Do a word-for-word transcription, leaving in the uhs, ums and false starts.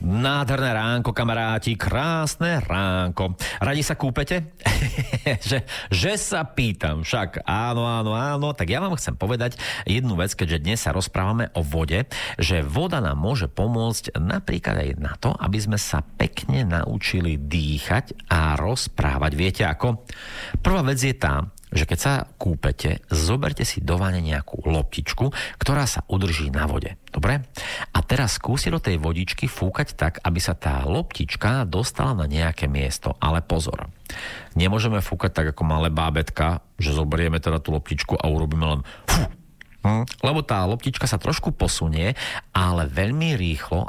Nádherné ránko, kamaráti, krásne ránko. Radi sa kúpete? že, že sa pýtam, však áno, áno, áno. Tak ja vám chcem povedať jednu vec, keďže dnes sa rozprávame o vode, že voda nám môže pomôcť napríklad aj na to, aby sme sa pekne naučili dýchať a rozprávať. Viete ako? Prvá vec je tá, že keď sa kúpete, zoberte si do vane nejakú loptičku, ktorá sa udrží na vode. Dobre? A teraz skúsi do tej vodičky fúkať tak, aby sa tá loptička dostala na nejaké miesto. Ale pozor, nemôžeme fúkať tak, ako malé bábetka, že zoberieme teda tú loptičku a urobíme len fú. Hm? Lebo tá loptička sa trošku posunie, ale veľmi rýchlo